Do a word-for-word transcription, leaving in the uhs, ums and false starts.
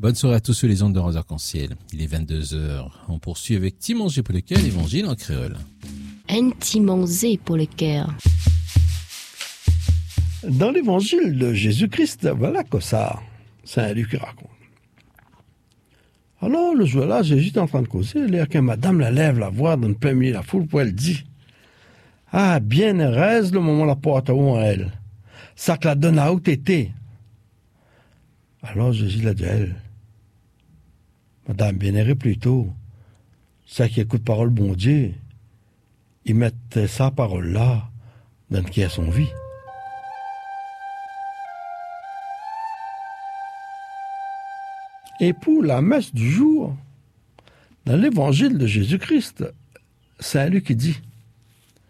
Bonne soirée à tous sur les ondes de Radio Arc-en-Ciel. Il est vingt-deux heures. On poursuit avec Timongé pour le cœur, l'évangile en créole. Un Timongé pour le cœur. Dans l'évangile de Jésus-Christ, voilà que ça, Saint Luc raconte. Alors, le jour-là, Jésus est en train de causer, il y a qu'une madame la lève la voix dans le plein milieu de la foule, pour elle dit, « Ah, bien heureuse le moment la porte à où elle, ça que la donne à où t'étais. » Alors Jésus l'a dit à elle, « Madame, bien heureuse plutôt, ça qui écoute parole bon Dieu, ils mettent sa parole-là dans qui a son vie. » Et pour la messe du jour, dans l'évangile de Jésus-Christ, Saint Luc dit,